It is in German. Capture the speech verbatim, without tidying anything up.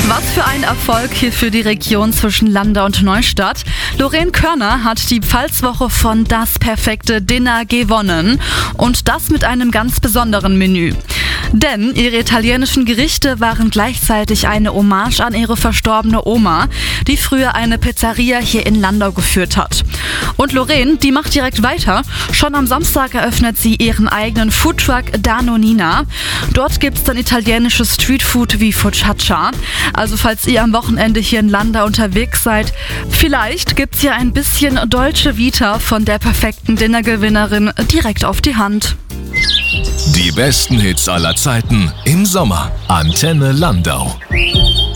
Was für ein Erfolg hier für die Region zwischen Landau und Neustadt. Lorraine Körner hat die Pfalzwoche von Das perfekte Dinner gewonnen. Und das mit einem ganz besonderen Menü. Denn ihre italienischen Gerichte waren gleichzeitig eine Hommage an ihre verstorbene Oma, die früher eine Pizzeria hier in Landau geführt hat. Und Lorraine, die macht direkt weiter. Schon am Samstag eröffnet sie ihren eigenen Foodtruck Da Nonnina. Dort gibt's dann italienisches Streetfood wie Focaccia. Also falls ihr am Wochenende hier in Landau unterwegs seid, vielleicht gibt's hier ein bisschen Dolce Vita von der perfekten Dinnergewinnerin direkt auf die Hand. Die besten Hits aller Zeiten im Sommer. Antenne Landau.